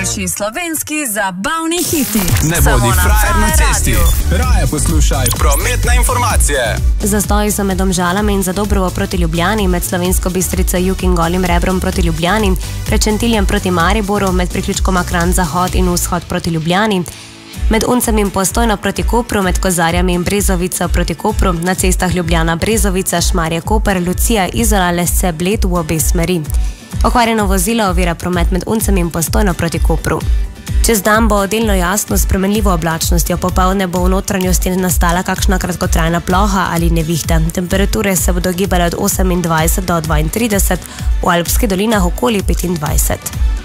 Najboljši slovenski zabavni hiti. Ne bodi frajer na cesti. Raje poslušaj prometne informacije. Zastoji so med Domžalami in Zadobrovo proti Ljubljani, med Slovensko Bistrico jug in Golim Rebrom proti Ljubljani, pred Šentiljem proti Mariboru, med priključkoma Kranj zahod in vzhod proti Ljubljani, med Uncem in Postojno proti Kopru, med Kozarjami in Brezovico proti Kopru, na cestah Ljubljana, Brezovica, Šmarje, Koper, Lucija, Izola, Lesce, Bled v obe smeri. Okvarjeno vozilo ovira promet med Uncem in Postojno proti Kopru. Čez dan bo delno jasno s spremenljivo oblačnostjo, popoldne bo v notranjosti nastala kakšna kratkotrajna ploha ali nevihta. Temperature se bodo gibale od 28 do 32, v Alpskih dolinah okoli 25.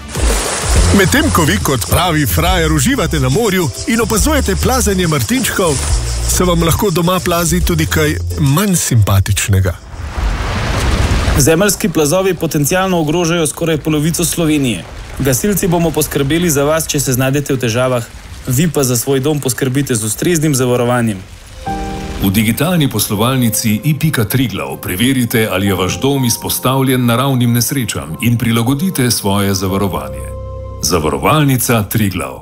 Medtem ko vi kot pravi frajer uživate na morju in opazujete plazanje martinčkov, se vam lahko doma plazi tudi kaj manj simpatičnega. Zemeljski plazovi potencialno ogrožajo skoraj polovico Slovenije. Gasilci bomo poskrbeli za vas, če se znajdete v težavah, vi pa za svoj dom poskrbite z ustreznim zavarovanjem. V digitalni poslovalnici i.Triglav preverite, ali je vaš dom izpostavljen naravnim nesrečam in prilagodite svoje zavarovanje. Zavarovalnica Triglav.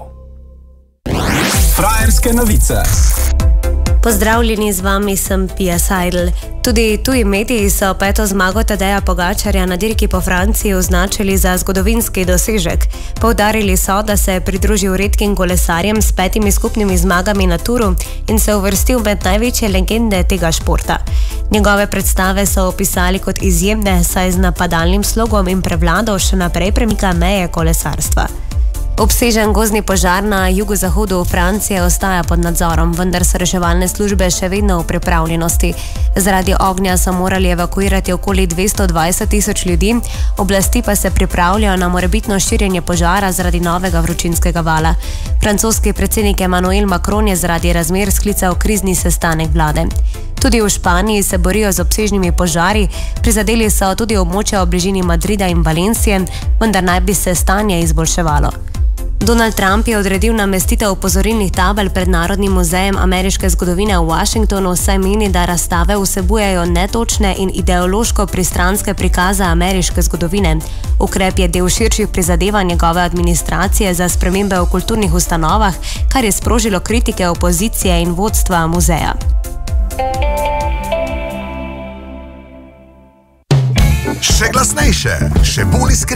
Frajerske novice. Pozdravljeni, z vami sem Pia Seidel. Tudi tuji mediji so peto zmago Tadeja Pogačarja na dirki po Franciji označili za zgodovinski dosežek. Poudarili so, da se je pridružil redkim kolesarjem s 5 skupnimi zmagami na Turu in se uvrstil med največje legende tega športa. Njegove predstave so opisali kot izjemne, saj z napadalnim slogom in prevlado še naprej premika meje kolesarstva. Obsežen gozdni požar na jugozahodu Francije ostaja pod nadzorom, vendar so reševalne službe še vedno v pripravljenosti. Zaradi ognja so morali evakuirati okoli 220 tisoč ljudi, oblasti pa se pripravljajo na morebitno širjenje požara zaradi novega vročinskega vala. Francoski predsednik Emmanuel Macron je zaradi razmer sklical krizni sestanek vlade. Tudi v Španiji se borijo z obsežnimi požari, prizadeli so tudi območja v bližini Madrida in Valencije, vendar naj bi se stanje izboljševalo. Donald Trump je odredil namestitev opozorilnih tabel pred Narodnim muzejem ameriške zgodovine v Washingtonu, saj meni, da razstave vsebujejo netočne in ideološko pristranske prikaze ameriške zgodovine. Ukrep je del širših prizadevanj njegove administracije za spremembe v kulturnih ustanovah, kar je sprožilo kritike opozicije in vodstva muzeja. Še glasnejše, še bolj iskreno.